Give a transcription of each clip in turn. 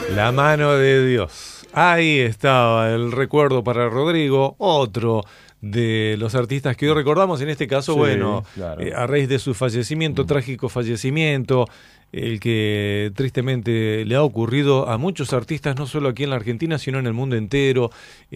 La mano de Dios. Ahí estaba el recuerdo para Rodrigo, otro de los artistas que hoy recordamos, en este caso, Sí, bueno, claro. A raíz de su fallecimiento, trágico fallecimiento, el que tristemente le ha ocurrido a muchos artistas, no solo aquí en la Argentina, sino en el mundo entero,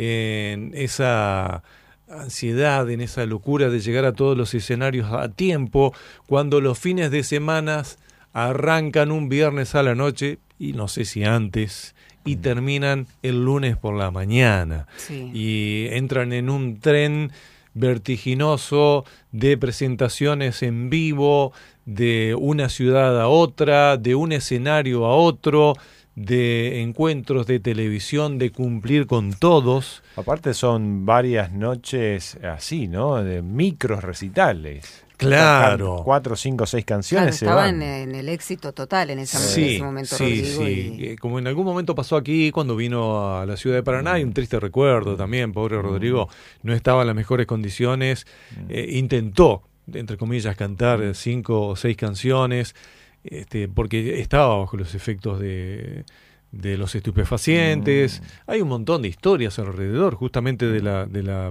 en esa ansiedad, en esa locura de llegar a todos los escenarios a tiempo, cuando los fines de semana arrancan un viernes a la noche, y no sé si antes, y terminan el lunes por la mañana. Sí. Y entran en un tren vertiginoso de presentaciones en vivo, de una ciudad a otra, de un escenario a otro, de encuentros de televisión, de cumplir con todos. Aparte son varias noches así, ¿no? De micros recitales. Claro. 4, 5, 6 canciones se estaba van. en el éxito total en ese momento, sí, Rodrigo. sí. Como en algún momento pasó aquí cuando vino a la ciudad de Paraná, hay un triste recuerdo también, pobre Rodrigo, no estaba en las mejores condiciones, intentó, entre comillas, cantar 5 o 6 canciones, porque estaba bajo los efectos de los estupefacientes. Hay un montón de historias alrededor, justamente de la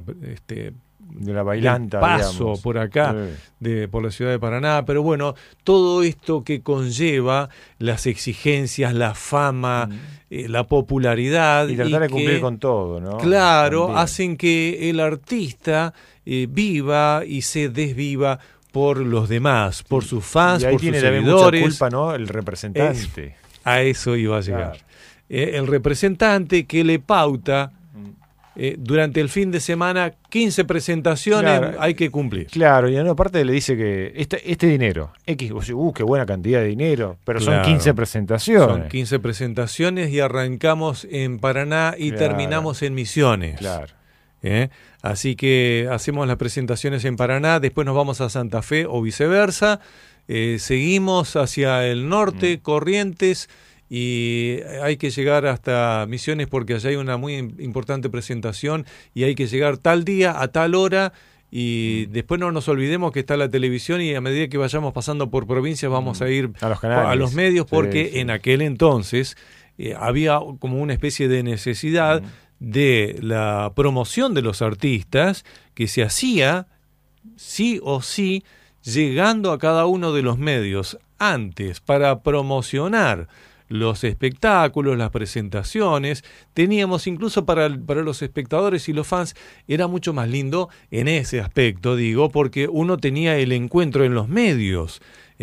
bailanta, paso, digamos, por acá, por la ciudad de Paraná, pero bueno, todo esto que conlleva las exigencias, la fama, la popularidad. Y tratar de cumplir que, con todo, ¿no? Claro, También hacen que el artista viva y se desviva por los demás, por sus fans, y ahí por sus tiene también seguidores. mucha culpa, ¿no? El representante. A eso iba a llegar. Claro. El representante que le pauta durante el fin de semana 15 presentaciones, Claro, hay que cumplir. Claro, y aparte le dice que este dinero, X, qué buena cantidad de dinero, pero Claro. son 15 presentaciones. Son 15 presentaciones y arrancamos en Paraná y Claro. terminamos en Misiones. Claro. Así que hacemos las presentaciones en Paraná, después nos vamos a Santa Fe o viceversa, seguimos hacia el norte, Corrientes, y hay que llegar hasta Misiones porque allá hay una muy importante presentación y hay que llegar tal día a tal hora, y después no nos olvidemos que está la televisión, y a medida que vayamos pasando por provincias vamos a ir a los canales, a los medios, porque sí. en aquel entonces había como una especie de necesidad de la promoción de los artistas que se hacía sí o sí llegando a cada uno de los medios antes para promocionar los espectáculos, las presentaciones. Teníamos incluso para los espectadores y los fans, era mucho más lindo en ese aspecto, digo, porque uno tenía el encuentro en los medios,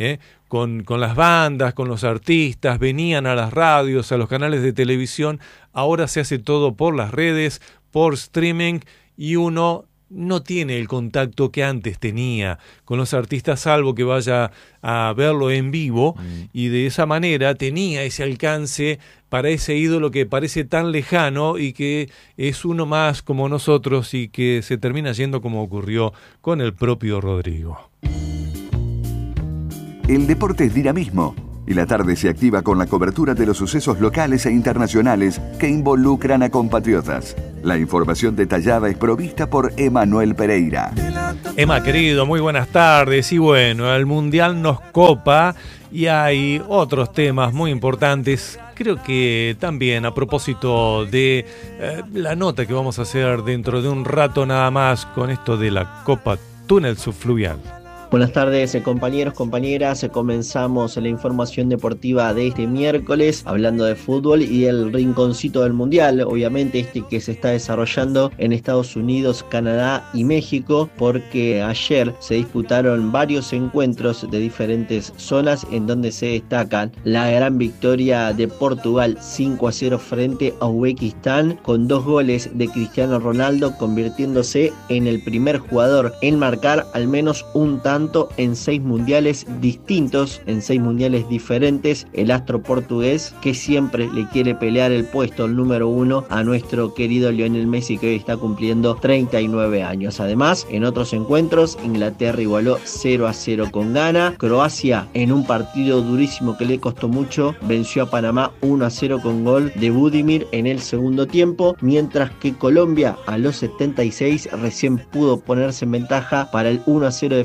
con las bandas, con los artistas, venían a las radios, a los canales de televisión. Ahora se hace todo por las redes, por streaming, y uno no tiene el contacto que antes tenía con los artistas, salvo que vaya a verlo en vivo, y de esa manera tenía ese alcance para ese ídolo que parece tan lejano y que es uno más como nosotros, y que se termina yendo como ocurrió con el propio Rodrigo. El deporte es dinamismo y la tarde se activa con la cobertura de los sucesos locales e internacionales que involucran a compatriotas. La información detallada es provista por Emanuel Pereira. Emma, querido, muy buenas tardes. Y bueno, el Mundial nos copa y hay otros temas muy importantes. Creo que también a propósito de la nota que vamos a hacer dentro de un rato nada más con esto de la Copa Túnel Subfluvial. Buenas tardes, compañeros, compañeras. Comenzamos la información deportiva de este miércoles hablando de fútbol y el rinconcito del Mundial, obviamente que se está desarrollando en Estados Unidos, Canadá y México, porque ayer se disputaron varios encuentros de diferentes zonas en donde se destacan la gran victoria de Portugal 5-0 frente a Uzbekistán, con 2 goles de Cristiano Ronaldo, convirtiéndose en el primer jugador en marcar al menos un tanto en 6 mundiales distintos, en 6 mundiales diferentes. El astro portugués, que siempre le quiere pelear el puesto, el número 1, a nuestro querido Lionel Messi, que hoy está cumpliendo 39 años. Además, en otros encuentros, Inglaterra igualó 0-0 con Ghana. Croacia, en un partido durísimo que le costó mucho, venció a Panamá 1-0 con gol de Budimir en el segundo tiempo, mientras que Colombia a los 76 recién pudo ponerse en ventaja para el 1-0 definitivo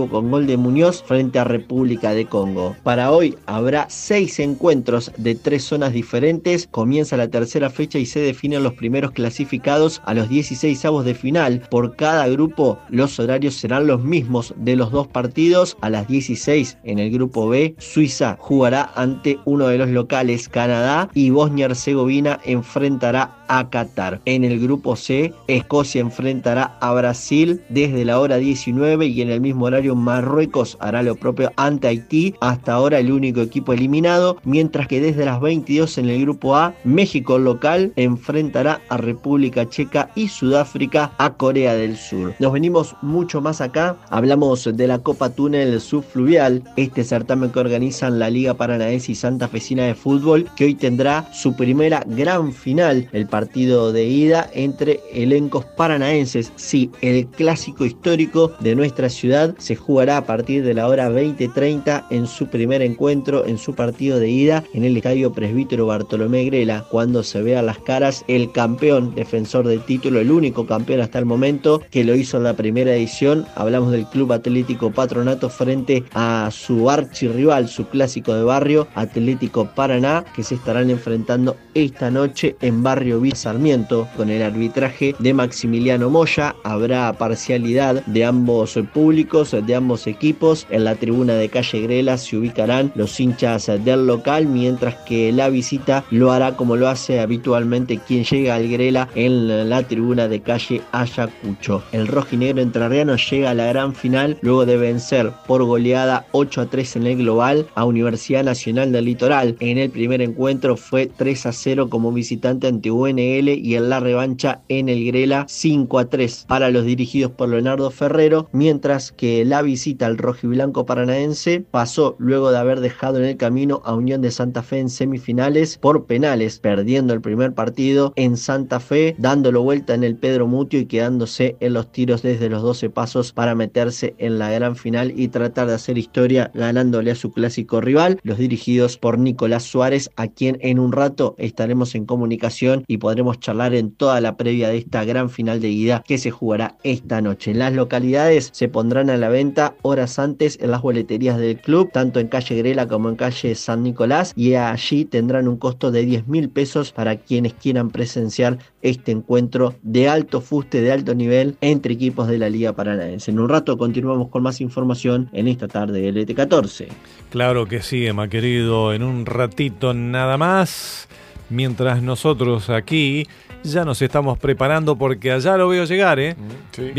triunfo con gol de Muñoz frente a República de Congo. Para hoy habrá 6 encuentros de 3 zonas diferentes. Comienza la tercera fecha y se definen los primeros clasificados a los 16avos de final. Por cada grupo los horarios serán los mismos de los 2 partidos. A las 16 en el grupo B, Suiza jugará ante uno de los locales, Canadá, y Bosnia-Herzegovina enfrentará a Qatar. En el grupo C, Escocia enfrentará a Brasil desde la hora 19 y en el mismo horario Marruecos hará lo propio ante Haití, hasta ahora el único equipo eliminado, mientras que desde las 22 en el grupo A, México local enfrentará a República Checa y Sudáfrica a Corea del Sur. Nos venimos mucho más acá, hablamos de la Copa Túnel Subfluvial, este certamen que organizan la Liga Paranaense y Santafesina de Fútbol, que hoy tendrá su primera gran final, el partido de ida entre elencos paranaenses. Sí, el clásico histórico de nuestra ciudad se jugará a partir de la hora 20:30 en su primer encuentro, en su partido de ida en el Estadio Presbítero Bartolomé Grela, cuando se vean las caras el campeón defensor del título, el único campeón hasta el momento que lo hizo en la primera edición. Hablamos del Club Atlético Patronato frente a su archirrival, su clásico de barrio, Atlético Paraná, que se estarán enfrentando esta noche en Barrio Villa Sarmiento con el arbitraje de Maximiliano Moya. Habrá parcialidad de ambos públicos, de ambos equipos. En la tribuna de calle Grela se ubicarán los hinchas del local, mientras que la visita lo hará como lo hace habitualmente quien llega al Grela, en la tribuna de calle Ayacucho. El rojinegro entrerriano llega a la gran final luego de vencer por goleada 8-3 en el global a Universidad Nacional del Litoral. En el primer encuentro fue 3-0 como visitante ante UNL y en la revancha en el Grela 5-3 para los dirigidos por Leonardo Ferrero, mientras que la visita al rojiblanco paranaense pasó luego de haber dejado en el camino a Unión de Santa Fe en semifinales por penales, perdiendo el primer partido en Santa Fe, dándolo vuelta en el Pedro Mutio y quedándose en los tiros desde los 12 pasos para meterse en la gran final y tratar de hacer historia ganándole a su clásico rival, los dirigidos por Nicolás Suárez, a quien en un rato estaremos en comunicación y podremos charlar en toda la previa de esta gran final de ida que se jugará esta noche. Las localidades se pondrán a la venta horas antes en las boleterías del club, tanto en calle Grela como en calle San Nicolás, y allí tendrán un costo de 10.000 pesos para quienes quieran presenciar este encuentro de alto fuste, de alto nivel entre equipos de la Liga Paranaense. En un rato continuamos con más información en esta tarde de LT14. Claro que sí, Emma querido, en un ratito nada más, mientras nosotros aquí ya nos estamos preparando porque allá lo veo llegar, ¿eh? Sí.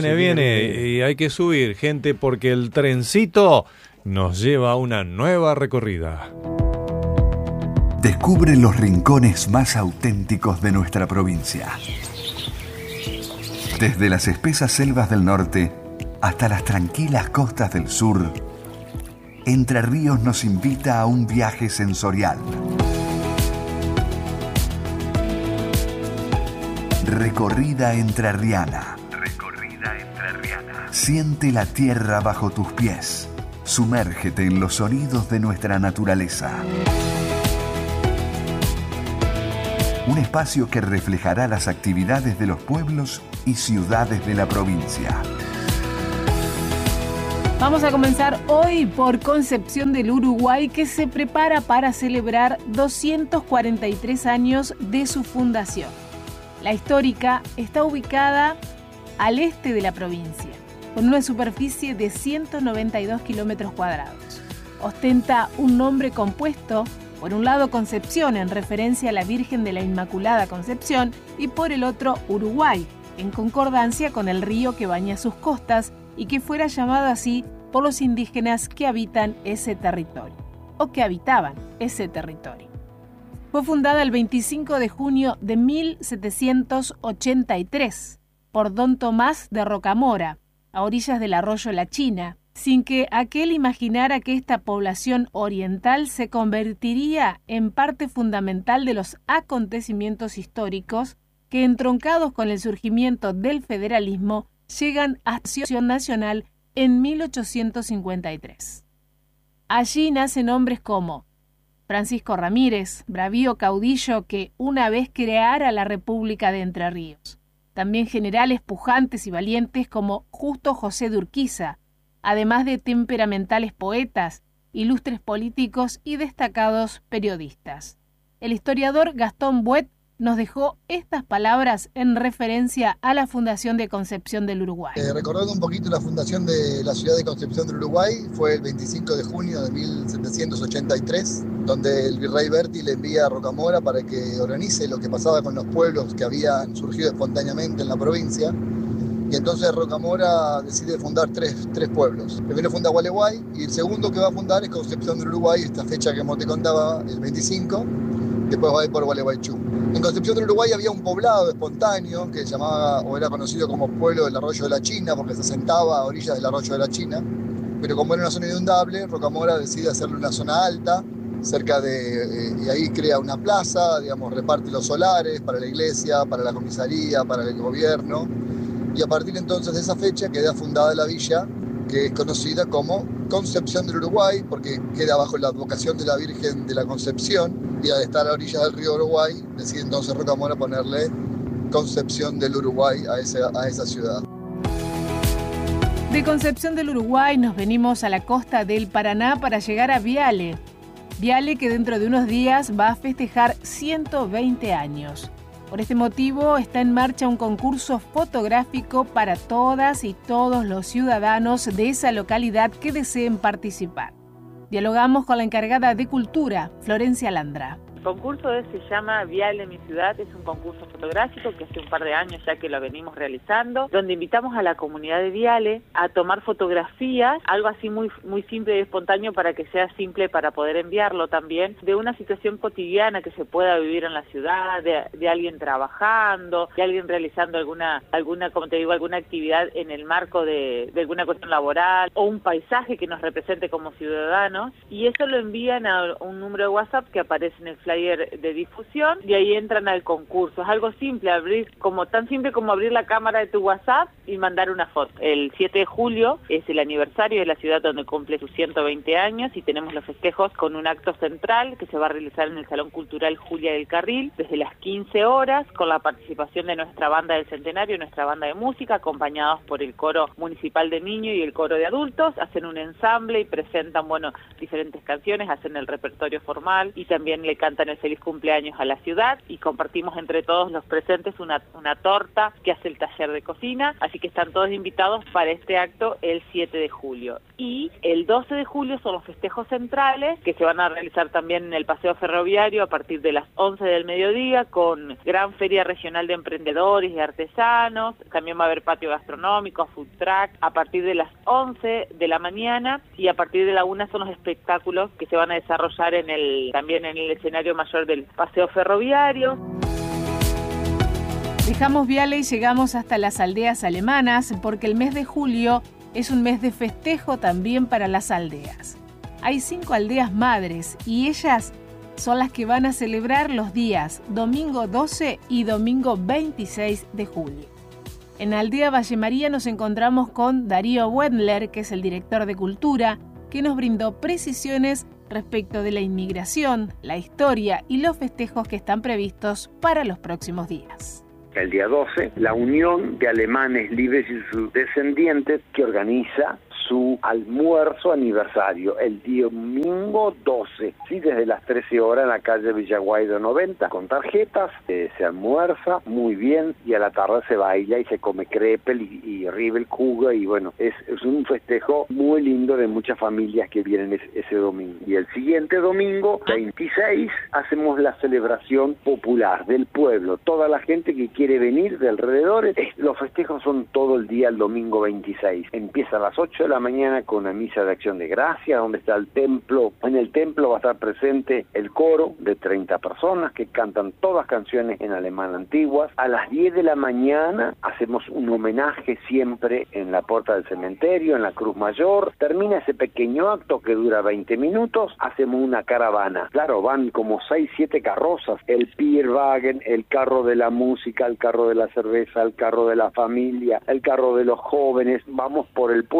Viene, y hay que subir, gente, porque el trencito nos lleva a una nueva recorrida. Descubre los rincones más auténticos de nuestra provincia. Desde las espesas selvas del norte hasta las tranquilas costas del sur, Entre Ríos nos invita a un viaje sensorial. Recorrida entrerriana. Siente la tierra bajo tus pies. Sumérgete en los sonidos de nuestra naturaleza. Un espacio que reflejará las actividades de los pueblos y ciudades de la provincia. Vamos a comenzar hoy por Concepción del Uruguay, que se prepara para celebrar 243 años de su fundación. La histórica está ubicada al este de la provincia, con una superficie de 192 kilómetros cuadrados. Ostenta un nombre compuesto, por un lado Concepción, en referencia a la Virgen de la Inmaculada Concepción, y por el otro Uruguay, en concordancia con el río que baña sus costas y que fuera llamado así por los indígenas que habitan ese territorio, o que habitaban ese territorio. Fue fundada el 25 de junio de 1783 por don Tomás de Rocamora, a orillas del arroyo La China, sin que aquel imaginara que esta población oriental se convertiría en parte fundamental de los acontecimientos históricos que, entroncados con el surgimiento del federalismo, llegan a acción nacional en 1853. Allí nacen hombres como Francisco Ramírez, bravío caudillo que una vez creara la República de Entre Ríos. También generales pujantes y valientes como Justo José de Urquiza, además de temperamentales poetas, ilustres políticos y destacados periodistas. El historiador Gastón Buet nos dejó estas palabras en referencia a la fundación de Concepción del Uruguay. Recordando un poquito la fundación de la ciudad de Concepción del Uruguay, fue el 25 de junio de 1783, donde el virrey Berti le envía a Rocamora para que organice lo que pasaba con los pueblos que habían surgido espontáneamente en la provincia. Y entonces Rocamora decide fundar tres pueblos. Primero funda Gualeguay y el segundo que va a fundar es Concepción del Uruguay, esta fecha que como te contaba, el 25, después va a ir por Gualeguaychú. En Concepción del Uruguay había un poblado espontáneo que se llamaba, o era conocido como Pueblo del Arroyo de la China, porque se asentaba a orillas del Arroyo de la China. Pero como era una zona inundable, Rocamora decide hacerle una zona alta, cerca de, y ahí crea una plaza, digamos, reparte los solares para la iglesia, para la comisaría, para el gobierno. Y a partir entonces de esa fecha queda fundada la villa, que es conocida como Concepción del Uruguay, porque queda bajo la advocación de la Virgen de la Concepción, y al estar a orillas del río Uruguay, decide entonces Rocamora ponerle Concepción del Uruguay a esa ciudad. De Concepción del Uruguay nos venimos a la costa del Paraná para llegar a Viale. Viale, que dentro de unos días va a festejar 120 años. Por este motivo está en marcha un concurso fotográfico para todas y todos los ciudadanos de esa localidad que deseen participar. Dialogamos con la encargada de Cultura, Florencia Landra. El concurso se llama Viale mi ciudad, es un concurso fotográfico que hace un par de años ya que lo venimos realizando, donde invitamos a la comunidad de Viale a tomar fotografías, algo así muy simple y espontáneo para que sea simple para poder enviarlo también, de una situación cotidiana que se pueda vivir en la ciudad, de alguien trabajando, de alguien realizando alguna, como te digo, alguna actividad en el marco de alguna cuestión laboral, o un paisaje que nos represente como ciudadanos, y eso lo envían a un número de WhatsApp que aparece en el flyer de difusión, y ahí entran al concurso. Es algo simple, tan simple como abrir la cámara de tu WhatsApp y mandar una foto. El 7 de julio es el aniversario de la ciudad donde cumple sus 120 años y tenemos los festejos con un acto central que se va a realizar en el Salón Cultural Julia del Carril desde las 15 horas con la participación de nuestra banda del Centenario, nuestra banda de música, acompañados por el coro municipal de niños y el coro de adultos. Hacen un ensamble y presentan, diferentes canciones, hacen el repertorio formal y también le cantan el feliz cumpleaños a la ciudad, y compartimos entre todos los presentes una torta que hace el taller de cocina, así que están todos invitados para este acto el 7 de julio. Y el 12 de julio son los festejos centrales que se van a realizar también en el Paseo Ferroviario a partir de las 11 del mediodía con gran feria regional de emprendedores y artesanos. También va a haber patio gastronómico, food truck a partir de las 11 de la mañana, y a partir de la 1 son los espectáculos que se van a desarrollar también en el escenario mayor del Paseo Ferroviario. Dejamos Viale y llegamos hasta las aldeas alemanas porque el mes de julio es un mes de festejo también para las aldeas. Hay 5 aldeas madres y ellas son las que van a celebrar los días domingo 12 y domingo 26 de julio. En la aldea Valle María nos encontramos con Darío Wendler, que es el director de Cultura, que nos brindó precisiones respecto de la inmigración, la historia y los festejos que están previstos para los próximos días. El día 12, la Unión de Alemanes Libres y sus descendientes, que organiza su almuerzo aniversario el domingo 12, ¿sí? Desde las 13 horas en la calle Villaguaydo 90, con tarjetas, se almuerza muy bien y a la tarde se baila y se come crepel y Riebelkuchen, y es un festejo muy lindo de muchas familias que vienen ese domingo. Y el siguiente domingo, 26, hacemos la celebración popular del pueblo, toda la gente que quiere venir de alrededor. Los festejos son todo el día el domingo 26, empieza a las 8 de la mañana con una misa de acción de gracia, donde está el templo. En el templo va a estar presente el coro de 30 personas que cantan todas canciones en alemán antiguas. A las 10 de la mañana hacemos un homenaje siempre en la puerta del cementerio, en la Cruz Mayor. Termina ese pequeño acto que dura 20 minutos, hacemos una caravana. Claro, van como 6, 7 carrozas, el Pierwagen, el carro de la música, el carro de la cerveza, el carro de la familia, el carro de los jóvenes. Vamos por el pueblo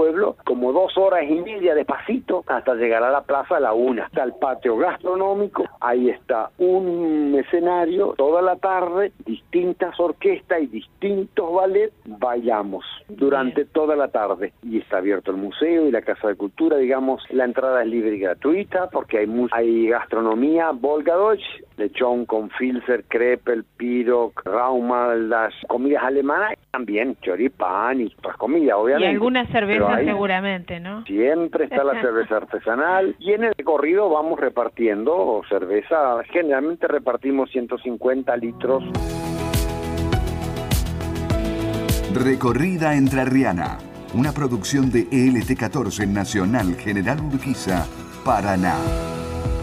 como 2 horas y media despacito hasta llegar a la plaza a la 1. Está el patio gastronómico, ahí está un escenario, toda la tarde, distintas orquestas y distintos ballets, bailamos durante toda la tarde. Y está abierto el museo y la Casa de Cultura, digamos, la entrada es libre y gratuita porque hay gastronomía, Volgadeutsch, lechón con Filzer, Krepel, Pirog, Raumaldas, comidas alemanas, también choripán y otras comidas, obviamente. Y alguna cerveza seguramente, ¿no? Siempre está la cerveza artesanal y en el recorrido vamos repartiendo cerveza, generalmente repartimos 150 litros. Recorrida Entrerriana, una producción de ELT14 Nacional General Urquiza, Paraná.